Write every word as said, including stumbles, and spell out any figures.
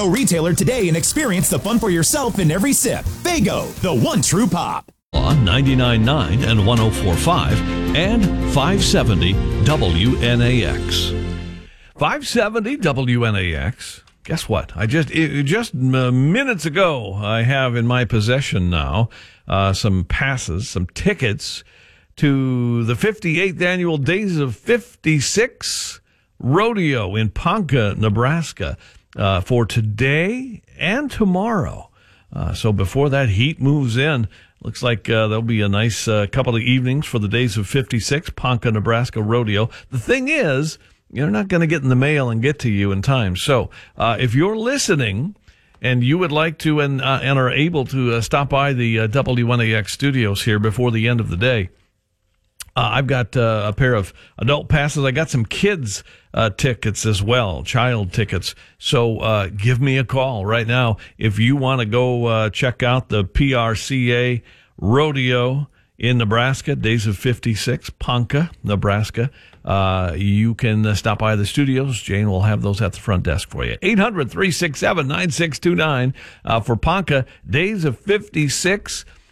Fago retailer today and experience the fun for yourself in every sip. Fago, the one true pop. On ninety-nine point nine and one oh four point five and five seventy W N A X. five seventy W N A X. Guess what? I just it, just uh, minutes ago, I have in my possession now uh, some passes, some tickets to the fifty-eighth annual Days of fifty-six Rodeo in Ponca, Nebraska, uh, for today and tomorrow. Uh, so before that heat moves in, looks like uh, there'll be a nice uh, couple of evenings for the Days of fifty-six Ponca, Nebraska Rodeo. The thing is, you're not going to get in the mail and get to you in time. So uh, if you're listening and you would like to and, uh, and are able to uh, stop by the uh, W N A X studios here before the end of the day, uh, I've got uh, a pair of adult passes. I got some kids uh, tickets as well, child tickets. So uh, give me a call right now if you want to go uh, check out the P R C A Rodeo in Nebraska, Days of fifty-six, Ponca, Nebraska. Uh, you can uh, stop by the studios. Jane will have those at the front desk for you. eight hundred, three six seven, nine six two nine uh, for Ponca, Days of fifty-six.